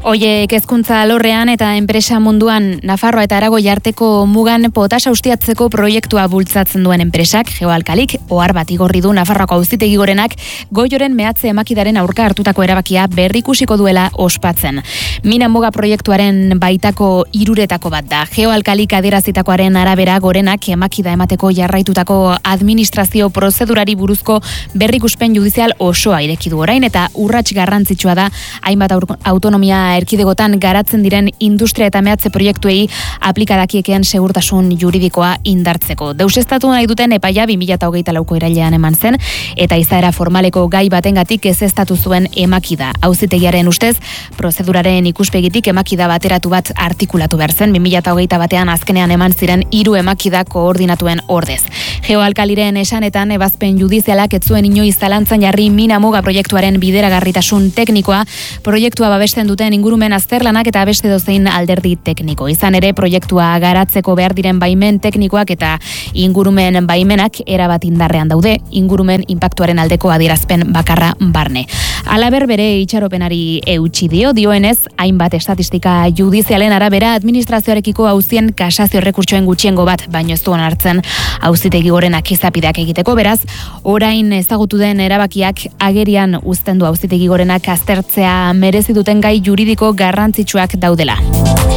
Oiek hezkuntza alorrean eta enpresa munduan Nafarroa eta Aragoi arteko mugan potasa ustiatzeko proiektua bultzatzen duen enpresak, Geoalkalik, ohar bat igorri du Nafarroako Auzitegi Gorenak Goioren mehatze emakidaren aurka hartutako erabakia berrikusiko duela ospatzen. Mina muga proiektuaren baitako hiruretako bat da. Geoalkalik adierazitakoaren arabera Gorenak emakida emateko jarraitutako administrazio prozedurari buruzko berrikuspen judizial osoa ireki du orain eta urrats garrantzitsua da hainbat autonomia erkidegotan garatzen diren industria eta mehatze proiektuei aplikadakiekeen segurtasun juridikoa indartzeko. Deuseztatu nahi duten epaia 2024ko irailean eman zen eta izaera formaleko gai batengatik ezeztatu zuen emakida. Auzitegiaren ustez, prozeduraren ikuspegitik emakida bateratu bat artikulatu behar zen 2021 azkenean eman ziren 3 emakida koordinatuen ordez. Geoalkaliren esanetan ebazpen judizialak ez zuen inoiz zalantzan jarri mina muga proiektuaren bideragarritasun teknikoa, proiektua babesten duten ingurumen azterlanak eta beste dozein alderdi tekniko. Izan ere, proiektua garatzeko behar diren baimen teknikoak eta ingurumen baimenak erabat indarrean daude, ingurumen inpaktuaren aldeko adierazpen bakarra barne. Halaber bere itxaropenari eutsi dioenez, hainbat estatistika judizialen arabera administrazioarekiko auzien kasazio errekurtsoen gutxiengo bat, baino ez duen hartzen Auzitegi Gorenak izapideak egiteko, beraz, orain ezagutu den erabakiak agerian uzten du Auzitegi Gorenak aztertzea merezi duten gai juridiko garrantzitsuak daudela.